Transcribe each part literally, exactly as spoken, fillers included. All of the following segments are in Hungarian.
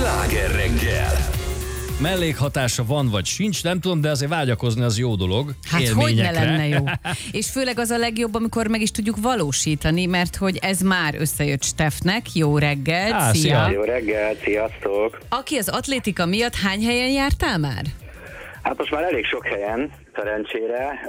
Sláger reggel! Mellékhatása van vagy sincs, nem tudom, de azért vágyakozni az jó dolog. Hát hogy ne lenne jó. És főleg az a legjobb, amikor meg is tudjuk valósítani, mert hogy ez már összejött Steffnek. Jó reggelt, Á, szia! szia. Jó reggel, sziasztok! Aki az atlétika miatt hány helyen jártál már? Hát most már elég sok helyen, szerencsére.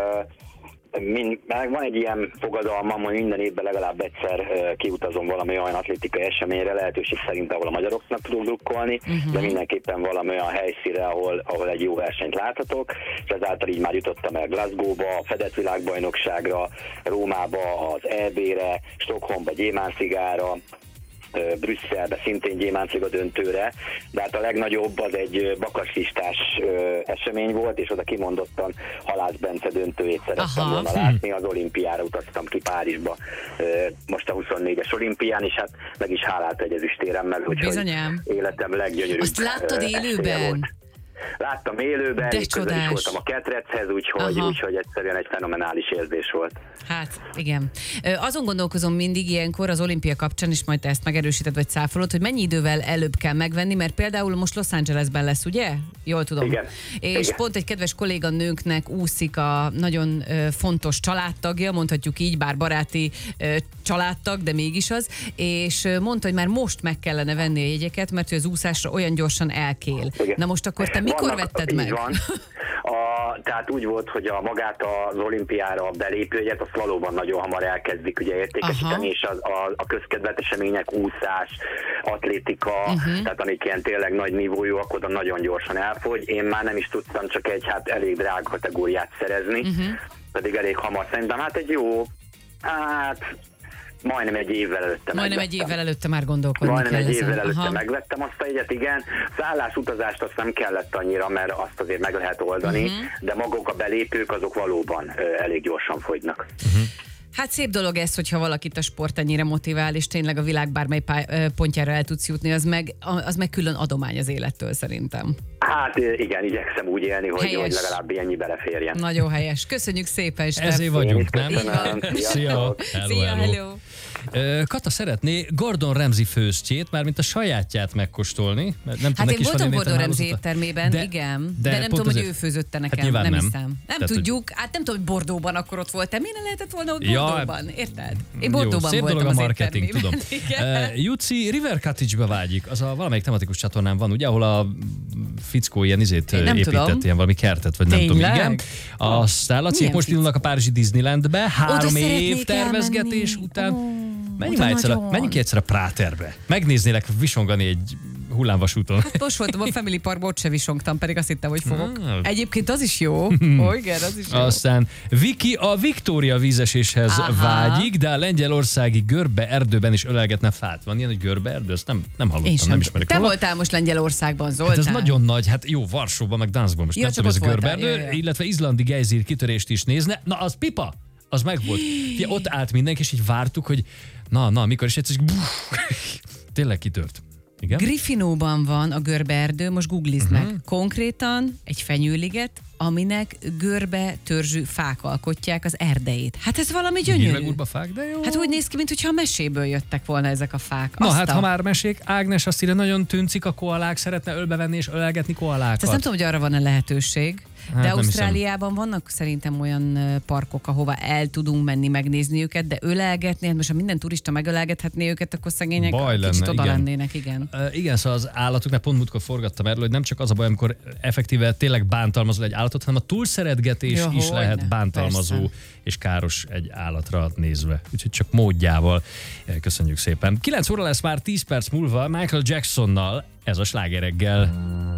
Mind, van egy ilyen fogadalmam, hogy minden évben legalább egyszer kiutazom valami olyan atlétikai eseményre, lehetőség szerint, ahol a magyaroknak tudok drukkolni, uh-huh. de mindenképpen valami olyan helyszínre, ahol, ahol egy jó versenyt láthatok, és ezáltal így már jutottam el Glasgow-ba, a fedett világbajnokságra, Rómába, az é bé-re, Stockholmba, Gyémánszigára, Brüsszelbe szintén Gyémánsziga döntőre, de hát a legnagyobb az egy bakaslistás esemény volt, és oda kimondottan Halász Bence döntőjét szerettem Aha. volna látni, az olimpiára utaztam ki Párizsba most a huszonnégyes olimpián, és hát meg is hálált egy ezüstéremmel, úgyhogy életem leggyönyörűbb. Azt láttad élőben? Láttam élőben, így közel is voltam a ketrechez, úgyhogy, úgyhogy egyszerűen egy fenomenális érzés volt. Hát, igen. Azon gondolkozom mindig ilyenkor az olimpia kapcsán, és majd te ezt megerősíted, vagy cáfolod, hogy mennyi idővel előbb kell megvenni, mert például most Los Angelesben lesz, ugye? Jól tudom. Igen. És igen. pont egy kedves kolléganőnknek úszik a nagyon fontos családtagja, mondhatjuk így, bár baráti családtag, de mégis az, és mondta, hogy már most meg kellene venni a jegyeket, mert az úszásra olyan gyorsan elkél. Igen. Na most akkor te mikor Vannak, vetted meg? Van. A, tehát úgy volt, hogy a magát az olimpiára a belépőjegyet, azt valóban nagyon hamar elkezdik ugye értékesíteni, Aha. és az, a, a közkedvelt események, úszás, atlétika, uh-huh. tehát amik ilyen tényleg nagy nívójúak, oda nagyon gyorsan elfogy. Én már nem is tudtam csak egy hát elég drága kategóriát szerezni, uh-huh. pedig elég hamar szerintem, hát egy jó, hát... Majdnem egy évvel előtte Majdnem megvettem. egy évvel előtte már gondolkodni Majdnem kell egy évvel ezen. előtte Aha. megvettem azt a jegyet, igen. Szállásutazást azt nem kellett annyira, mert azt azért meg lehet oldani, uh-huh. de maguk a belépők azok valóban ö, elég gyorsan fogynak. Uh-huh. Hát szép dolog ez, hogyha valakit a sport ennyire motivál, és tényleg a világ bármely pály- pontjára el tudsz jutni, az meg, az meg külön adomány az élettől szerintem. Hát igen, igyekszem úgy élni, hogy, hogy legalább ennyi beleférjen. Nagyon helyes. Köszönjük szépen, Steff. Ezért vagyunk, nem? Szia! Szia, hello! Kata szeretné Gordon Ramsay főztjét, mármint a sajátját megkóstolni. Nem hát én voltam Gordon Ramsay éttermében, de, igen, de, de nem tudom, azért, hogy ő főzötte nekem, hát nem, nem hiszem. Nem Tehát, tudjuk, hát nem tudom, hogy Bordóban akkor ott voltam. Miért lehetett volna ott Bordóban? Ja, érted? Én Bordóban jó, voltam dolog az a marketing, tudom. uh, Juci River Cottage-be vágyik, az a valamelyik tematikus csatornán van, ugye, ahol a fickó ilyen izét épített, tudom. Ilyen valami kertet, vagy nem Tényleg? tudom, igen. Aztán Laciék most indulnak a párizsi Disneylandbe, három év tervezgetés után. Oh, menjünk már egyszer, a, menjünk egyszer a Práterbe. Megnéznélek visongani egy hullámvasúton. Hát most voltam a Family Parkban, ott se visongtam, pedig azt hittem, hogy fogok. Ah. Egyébként az is jó. Ó, igen, az is jó. Aztán Viki a Viktória vízeséshez Aha. vágyik, de a lengyelországi Görbe erdőben is ölelgetne fát. Van ilyen, hogy Görbe erdő? Ezt nem, nem hallottam, sem. nem ismerik. Te vala. voltál most Lengyelországban, Zoltán? Hát ez nagyon nagy, hát jó, Varsóban, meg Danskban most ja, nem tudom, ez a Görbe erdő, illetve izlandi gejzír kitörést is nézne. Na, az pipa! Az megvolt. Ja, ott állt mindenki, és így vártuk, hogy na, na, mikor is egyszer, tényleg kitört. Igen? Griffinóban van a görbe erdő, most googlizd meg. Uh-huh. Konkrétan egy fenyőliget, aminek görbe törzsű fák alkotják az erdejét. Hát ez valami gyönyörű. Hírmegúrba fák, de jó. Hát úgy néz ki, mintha a meséből jöttek volna ezek a fák. Na Azt hát, a... ha már mesék, Ágnes azt írja, nagyon tűncik a koalák, szeretne ölbevenni és ölelgetni koalákat. Ezt nem tudom, hogy arra van-e lehetőség. Hát de Ausztráliában vannak szerintem olyan parkok, ahova el tudunk menni megnézni őket, de ölelgetni, hát most ha minden turista megölelgethetné őket, akkor szegények baj kicsit lenne, oda igen. lennének, igen. Uh, igen, szóval az állatok, mert pont múltkor forgattam erről, hogy nem csak az a baj, amikor effektíve tényleg bántalmazol egy állatot, hanem a túlszeretgetés Jó, is lehet ne. bántalmazó Persze. és káros egy állatra nézve. Úgyhogy csak módjával. Köszönjük szépen. kilenc óra lesz már tíz perc múlva Michael Jacksonnal, ez a Sláger reggel.